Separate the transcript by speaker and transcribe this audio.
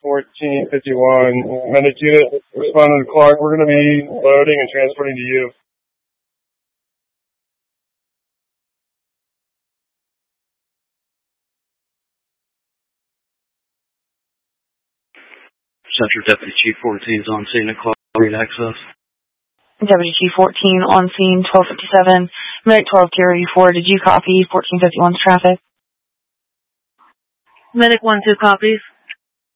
Speaker 1: 1451. Medic unit, responding to Clark. We're going to be loading and transporting to you.
Speaker 2: Central Deputy Chief 14 is on scene at Clark. Read access.
Speaker 3: Deputy Chief 14 on scene, 1257. Medic 12 Tier 84, did you copy 1451's traffic?
Speaker 4: Medic 1-2 copies.